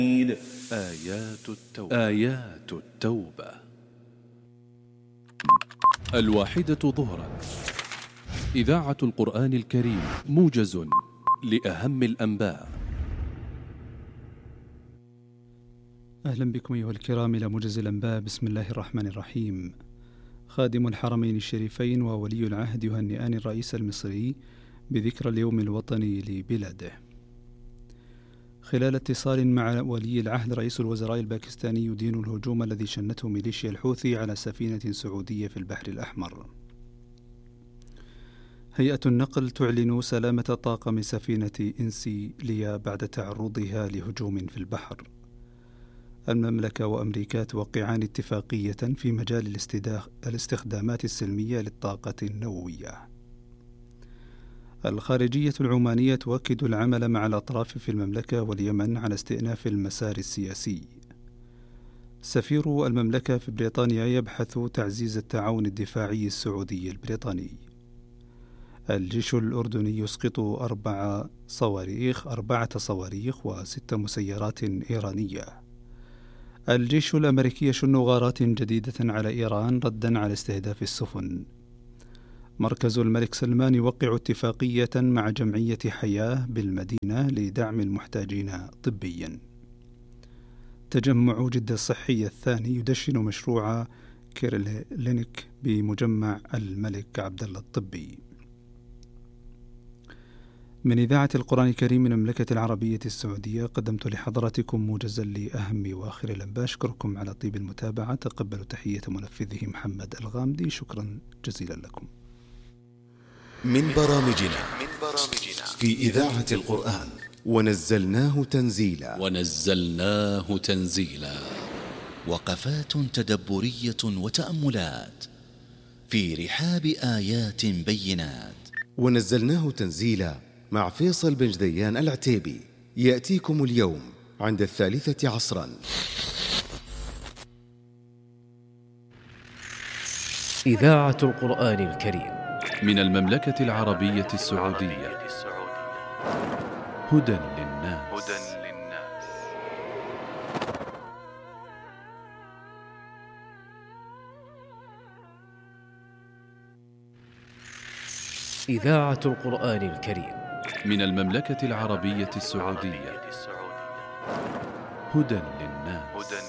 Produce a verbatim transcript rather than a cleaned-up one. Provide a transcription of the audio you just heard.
آيات التوبة. آيات التوبة. الواحدة ظهرا، إذاعة القرآن الكريم، موجز لأهم الأنباء. أهلا بكم أيها الكرام إلى موجز الأنباء. بسم الله الرحمن الرحيم. خادم الحرمين الشريفين وولي العهد يهنئان الرئيس المصري بذكرى اليوم الوطني لبلاده. خلال اتصال مع ولي العهد، رئيس الوزراء الباكستاني يدين الهجوم الذي شنته ميليشيا الحوثي على سفينة سعودية في البحر الأحمر. هيئة النقل تعلن سلامة طاقم سفينة إنسيليا بعد تعرضها لهجوم في البحر. المملكة وأمريكا توقعان اتفاقية في مجال الاستخدامات السلمية للطاقة النووية. الخارجية العمانية تؤكد العمل مع الأطراف في المملكة واليمن على استئناف المسار السياسي. سفير المملكة في بريطانيا يبحث تعزيز التعاون الدفاعي السعودي البريطاني. الجيش الأردني يسقط أربع صواريخ أربعة صواريخ وست مسيرات إيرانية. الجيش الأمريكي يشن غارات جديدة على إيران ردا على استهداف السفن. مركز الملك سلمان يوقع اتفاقية مع جمعية حياة بالمدينة لدعم المحتاجين طبيا. تجمع جدة الصحي الثاني يدشن مشروع كيرلينيك بمجمع الملك عبدالله الطبي. من إذاعة القرآن الكريم من المملكة العربية السعودية، قدمت لحضراتكم موجزا لأهم وآخر الأنباء. أشكركم على طيب المتابعة. تقبلوا تحية منفذه محمد الغامدي. شكرا جزيلا لكم. من برامجنا في إذاعة القرآن ونزلناه تنزيلا ونزلناه تنزيلا وقفات تدبرية وتأملات في رحاب آيات بينات. ونزلناه تنزيلا مع فيصل بن جديان العتيبي، يأتيكم اليوم عند الثالثة عصرا. إذاعة القرآن الكريم من المملكة العربية السعودية. هدى للناس. إذاعة القرآن الكريم من المملكة العربية السعودية. هدى للناس.